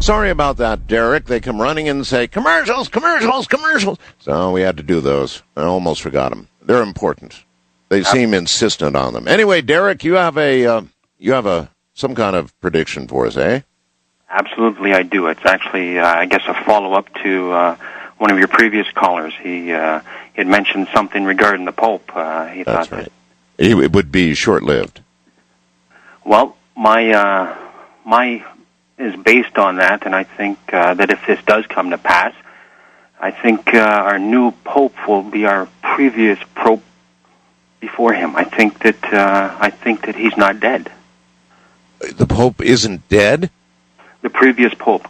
sorry about that, Derek. They come running in and say, commercials, commercials, commercials. So we had to do those. I almost forgot them. They're important. They seem insistent on them. Anyway, Derek, you have some kind of prediction for us, eh? Absolutely, I do. It's actually, I guess, a follow-up to one of your previous callers. He had mentioned something regarding the Pope. That's right. It would be short-lived. Well, my is based on that, and I think that if this does come to pass, I think our new Pope will be our previous Pope before him. I think that he's not dead. The Pope isn't dead? The previous Pope.